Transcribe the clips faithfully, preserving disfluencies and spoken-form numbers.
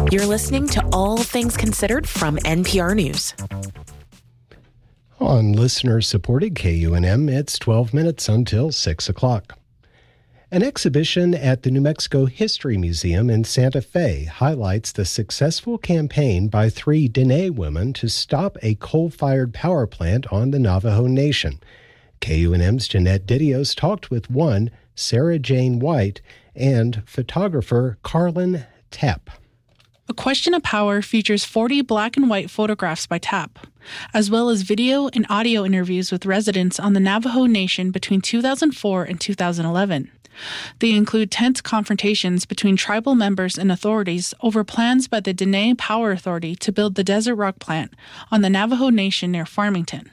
You're listening to All Things Considered from N P R News. On listener-supported K U N M, it's twelve minutes until six o'clock. An exhibition at the New Mexico History Museum in Santa Fe highlights the successful campaign by three Dene women to stop a coal-fired power plant on the Navajo Nation. K U N M's Jeanette Didios talked with one, Sarah Jane White, and photographer Carlin Tapp. A Question of Power features forty black and white photographs by Tapp, as well as video and audio interviews with residents on the Navajo Nation between two thousand four and two thousand eleven. They include tense confrontations between tribal members and authorities over plans by the Dene Power Authority to build the Desert Rock plant on the Navajo Nation near Farmington.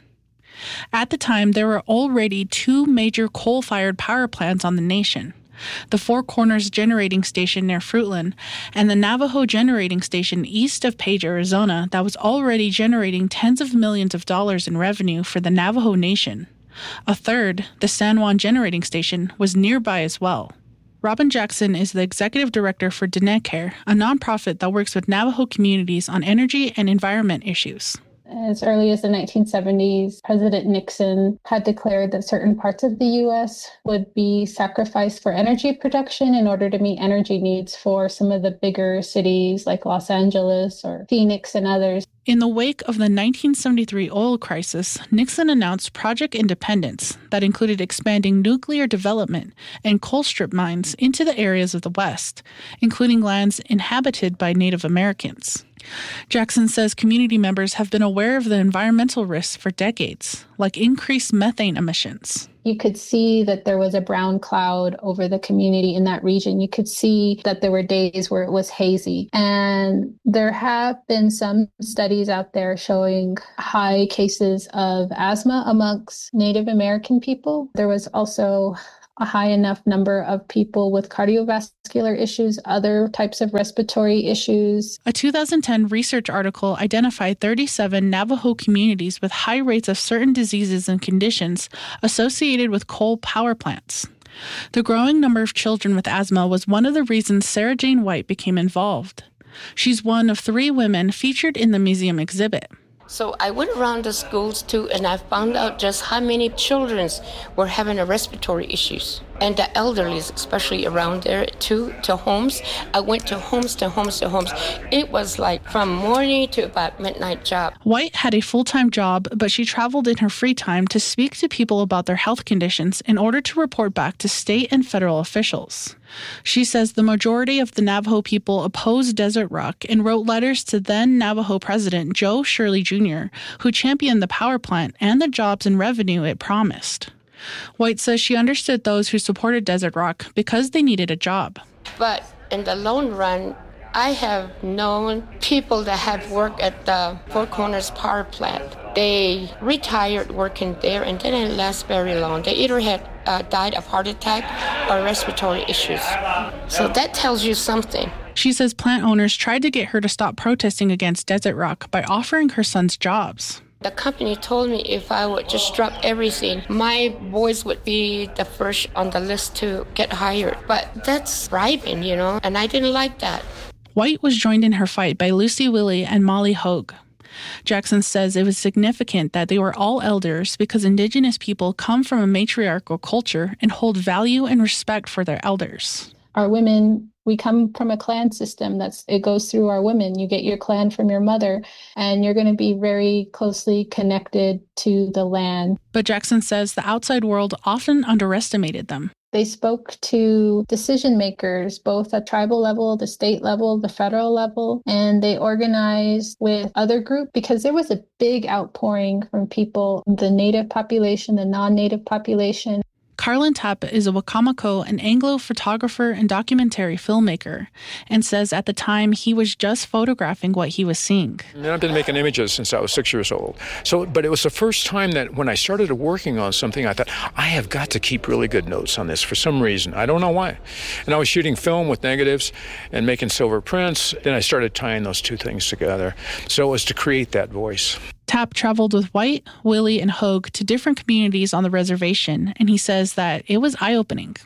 At the time, there were already two major coal-fired power plants on the nation: the Four Corners Generating Station near Fruitland, and the Navajo Generating Station east of Page, Arizona, that was already generating tens of millions of dollars in revenue for the Navajo Nation. A third, the San Juan Generating Station, was nearby as well. Robin Jackson is the executive director for Dene Care, a nonprofit that works with Navajo communities on energy and environment issues. As early as the nineteen seventies, President Nixon had declared that certain parts of the U S would be sacrificed for energy production in order to meet energy needs for some of the bigger cities like Los Angeles or Phoenix and others. In the wake of the nineteen seventy-three oil crisis, Nixon announced Project Independence that included expanding nuclear development and coal strip mines into the areas of the West, including lands inhabited by Native Americans. Jackson says community members have been aware of the environmental risks for decades, like increased methane emissions. You could see that there was a brown cloud over the community in that region. You could see that there were days where it was hazy. And there have been some studies out there showing high cases of asthma amongst Native American people. There was also a high enough number of people with cardiovascular issues, other types of respiratory issues. A two thousand ten research article identified thirty-seven Navajo communities with high rates of certain diseases and conditions associated with coal power plants. The growing number of children with asthma was one of the reasons Sarah Jane White became involved. She's one of three women featured in the museum exhibit. So I went around the schools too, and I found out just how many children were having a respiratory issues. And the elderly, especially around there too, to homes. I went to homes, to homes, to homes. It was like from morning to about midnight job. White had a full-time job, but she traveled in her free time to speak to people about their health conditions in order to report back to state and federal officials. She says the majority of the Navajo people opposed Desert Rock and wrote letters to then Navajo President Joe Shirley Junior, who championed the power plant and the jobs and revenue it promised. White says she understood those who supported Desert Rock because they needed a job. But in the long run, I have known people that have worked at the Four Corners Power Plant. They retired working there and they didn't last very long. They either had uh, died of heart attack or respiratory issues. So that tells you something. She says plant owners tried to get her to stop protesting against Desert Rock by offering her sons jobs. The company told me if I would just drop everything, my boys would be the first on the list to get hired. But that's bribing, you know, and I didn't like that. White was joined in her fight by Lucy Willie and Molly Hogue. Jackson says it was significant that they were all elders because Indigenous people come from a matriarchal culture and hold value and respect for their elders. Our women, we come from a clan system. That's it goes through our women. You get your clan from your mother, and you're going to be very closely connected to the land. But Jackson says the outside world often underestimated them. They spoke to decision makers, both at tribal level, the state level, the federal level, and they organized with other groups because there was a big outpouring from people, the Native population, the non-Native population. Carlin Tapp is a Wakamako and Anglo photographer and documentary filmmaker, and says at the time he was just photographing what he was seeing. And I've been making images since I was six years old. So, but it was the first time that when I started working on something, I thought, I have got to keep really good notes on this for some reason. I don't know why. And I was shooting film with negatives and making silver prints. Then I started tying those two things together. So it was to create that voice. Tapp traveled with White, Willie, and Hogue to different communities on the reservation, and he says that it was eye-opening.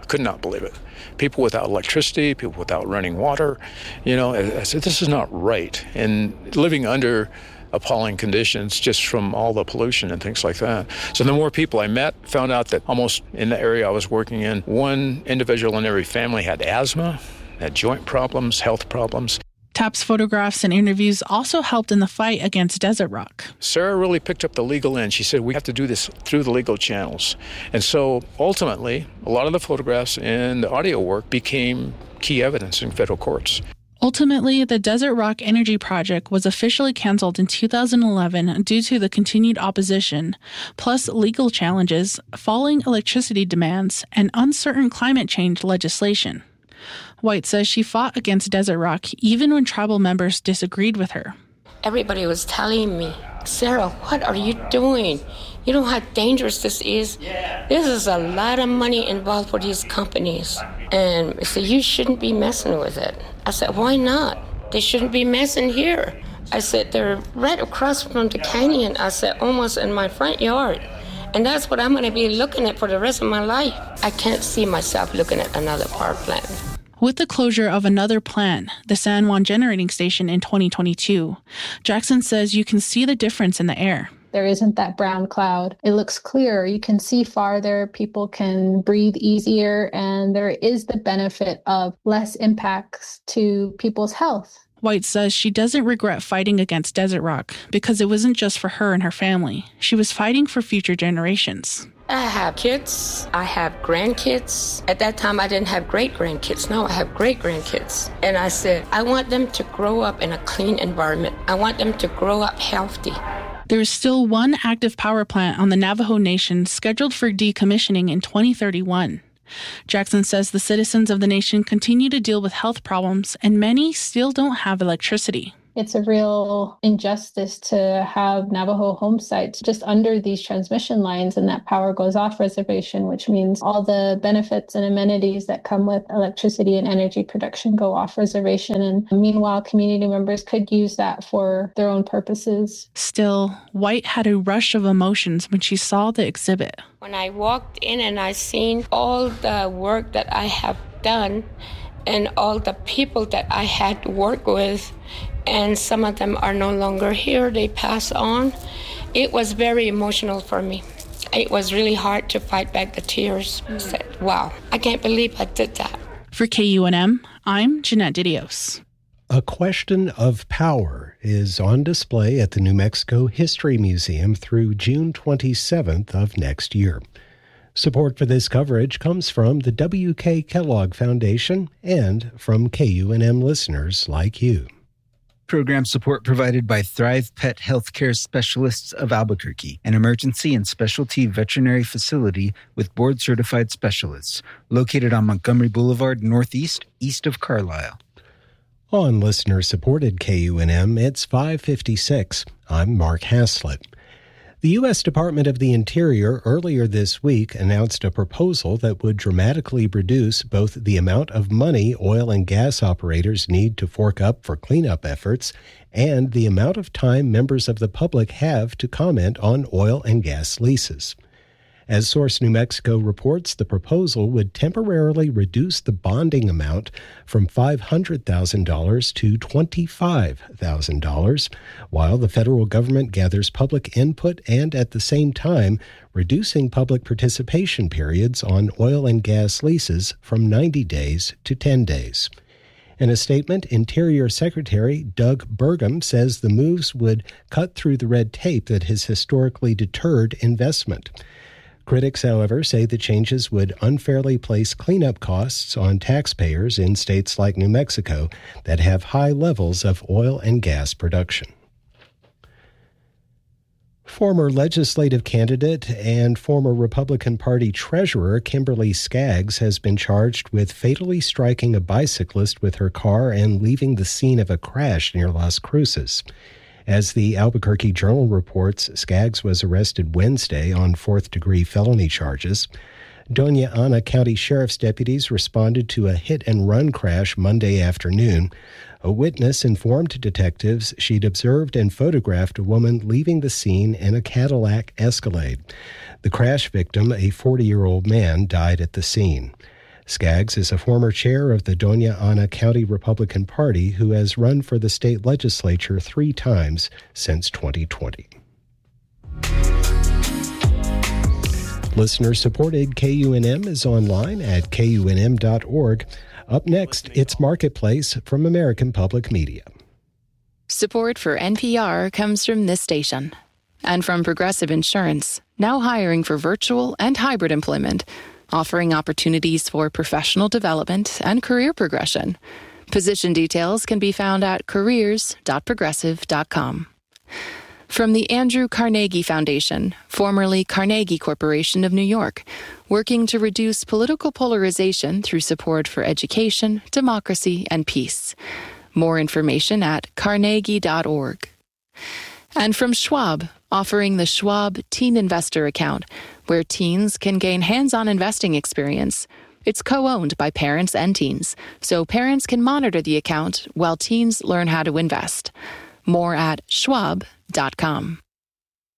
could not believe it. People without electricity, people without running water. You know, I said, this is not right. And living under appalling conditions just from all the pollution and things like that. So the more people I met, found out that almost in the area I was working in, one individual in every family had asthma, had joint problems, health problems. Tapp's photographs and interviews also helped in the fight against Desert Rock. Sarah really picked up the legal end. She said, we have to do this through the legal channels. And so ultimately, a lot of the photographs and the audio work became key evidence in federal courts. Ultimately, the Desert Rock Energy Project was officially canceled in two thousand eleven due to the continued opposition, plus legal challenges, falling electricity demands, and uncertain climate change legislation. White says she fought against Desert Rock even when tribal members disagreed with her. Everybody was telling me, Sarah, what are you doing? You know how dangerous this is? This is a lot of money involved for these companies. And I said, you shouldn't be messing with it. I said, why not? They shouldn't be messing here. I said, they're right across from the canyon. I said, almost in my front yard. And that's what I'm going to be looking at for the rest of my life. I can't see myself looking at another power plant. With the closure of another plant, the San Juan Generating Station in twenty twenty-two, Jackson says you can see the difference in the air. There isn't that brown cloud. It looks clearer. You can see farther. People can breathe easier. And there is the benefit of less impacts to people's health. White says she doesn't regret fighting against Desert Rock because it wasn't just for her and her family. She was fighting for future generations. I have kids. I have grandkids. At that time, I didn't have great-grandkids. Now I have great-grandkids. And I said, I want them to grow up in a clean environment. I want them to grow up healthy. There is still one active power plant on the Navajo Nation scheduled for decommissioning in twenty thirty-one. Jackson says the citizens of the nation continue to deal with health problems, and many still don't have electricity. It's a real injustice to have Navajo home sites just under these transmission lines and that power goes off reservation, which means all the benefits and amenities that come with electricity and energy production go off reservation. And meanwhile, community members could use that for their own purposes. Still, White had a rush of emotions when she saw the exhibit. When I walked in and I seen all the work that I have done and all the people that I had to work with, and some of them are no longer here, they pass on. It was very emotional for me. It was really hard to fight back the tears. I said, wow, I can't believe I did that. For K U N M, I'm Jeanette Didios. A Question of Power is on display at the New Mexico History Museum through June twenty-seventh of next year. Support for this coverage comes from the W K Kellogg Foundation and from K U N M listeners like you. Program support provided by Thrive Pet Healthcare Specialists of Albuquerque, an emergency and specialty veterinary facility with board-certified specialists, located on Montgomery Boulevard Northeast, east of Carlisle. On listener-supported K U N M, it's five fifty-six. I'm Mark Haslett. The U S Department of the Interior earlier this week announced a proposal that would dramatically reduce both the amount of money oil and gas operators need to fork up for cleanup efforts and the amount of time members of the public have to comment on oil and gas leases. As Source New Mexico reports, the proposal would temporarily reduce the bonding amount from five hundred thousand dollars to twenty-five thousand dollars, while the federal government gathers public input and, at the same time, reducing public participation periods on oil and gas leases from ninety days to ten days. In a statement, Interior Secretary Doug Burgum says the moves would cut through the red tape that has historically deterred investment. Critics, however, say the changes would unfairly place cleanup costs on taxpayers in states like New Mexico that have high levels of oil and gas production. Former legislative candidate and former Republican Party treasurer Kimberly Skaggs has been charged with fatally striking a bicyclist with her car and leaving the scene of a crash near Las Cruces. As the Albuquerque Journal reports, Skaggs was arrested Wednesday on fourth-degree felony charges. Doña Ana County Sheriff's deputies responded to a hit-and-run crash Monday afternoon. A witness informed detectives she'd observed and photographed a woman leaving the scene in a Cadillac Escalade. The crash victim, a forty-year-old man, died at the scene. Skaggs is a former chair of the Doña Ana County Republican Party who has run for the state legislature three times since twenty twenty. Listener-supported K U N M is online at K U N M dot org. Up next, it's Marketplace from American Public Media. Support for N P R comes from this station and from Progressive Insurance, now hiring for virtual and hybrid employment, offering opportunities for professional development and career progression. Position details can be found at careers dot progressive dot com. From the Andrew Carnegie Foundation, formerly Carnegie Corporation of New York, working to reduce political polarization through support for education, democracy, and peace. More information at carnegie dot org. And from Schwab, offering the Schwab Teen Investor Account, where teens can gain hands-on investing experience. It's co-owned by parents and teens, so parents can monitor the account while teens learn how to invest. More at schwab dot com.